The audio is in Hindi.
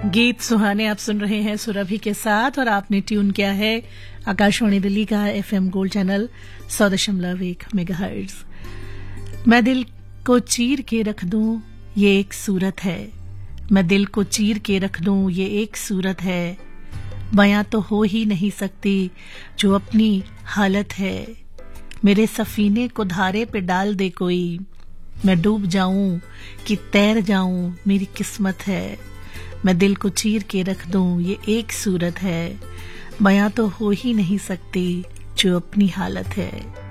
गीत सुहाने आप सुन रहे हैं सुरभि के साथ और आपने ट्यून किया है आकाशवाणी दिल्ली का एफएम गोल्ड चैनल 100.1 मेगाहर्ट्ज। मैं दिल को चीर के रख दूं ये एक सूरत है, मैं दिल को चीर के रख दूं ये एक सूरत है, बयां तो हो ही नहीं सकती जो अपनी हालत है, मेरे सफीने को धारे पे डाल दे कोई, मैं डूब जाऊं कि तैर जाऊं मेरी किस्मत है, मैं दिल को चीर के रख दूं ये एक सूरत है, बयां तो हो ही नहीं सकती जो अपनी हालत है।